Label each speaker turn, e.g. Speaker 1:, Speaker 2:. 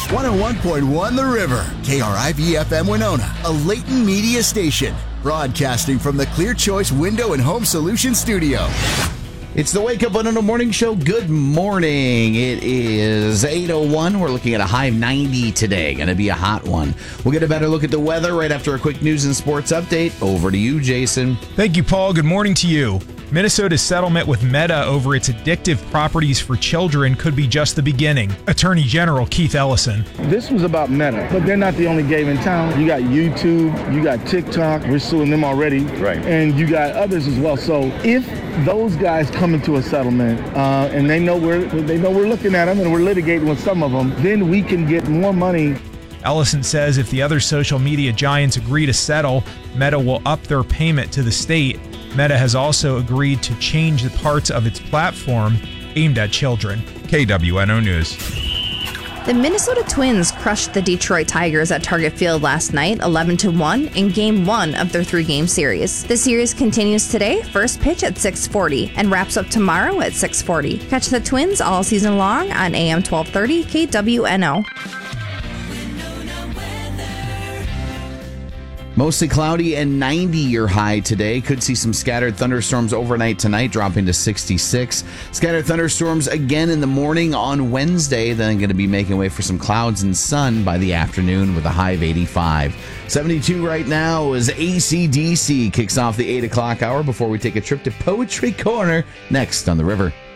Speaker 1: 101.1 The River, KRIV-FM Winona, a Layton media station, broadcasting from the Clear Choice Window and Home Solutions Studio.
Speaker 2: It's the Wake Up Winona Morning Show. Good morning. It is 8:01. We're looking at a high of 90 today. Going to be a hot one. We'll get a better look at the weather right after a quick news and sports update. Over to you, Jason.
Speaker 3: Thank you, Paul. Good morning to you. Minnesota's settlement with Meta over its addictive properties for children could be just the beginning. Attorney General Keith Ellison.
Speaker 4: This was about Meta, but they're not the only game in town. You got YouTube, you got TikTok. We're suing them already.
Speaker 5: Right.
Speaker 4: And you got others as well. So if those guys come into a settlement and they know we're looking at them and we're litigating with some of them, then we can get more money.
Speaker 3: Ellison says if the other social media giants agree to settle, Meta will up their payment to the state. Meta has also agreed to change the parts of its platform aimed at children. KWNO News.
Speaker 6: The Minnesota Twins crushed the Detroit Tigers at Target Field last night, 11-1, in Game 1 of their 3-game series. The series continues today, first pitch at 6:40, and wraps up tomorrow at 6:40. Catch the Twins all season long on AM 1230 KWNO.
Speaker 2: Mostly cloudy and 90 your high today. Could see some scattered thunderstorms overnight tonight, dropping to 66. Scattered thunderstorms again in the morning on Wednesday, then going to be making way for some clouds and sun by the afternoon with a high of 85. 72 right now as AC/DC kicks off the 8 o'clock hour before we take a trip to Poetry Corner next on The River.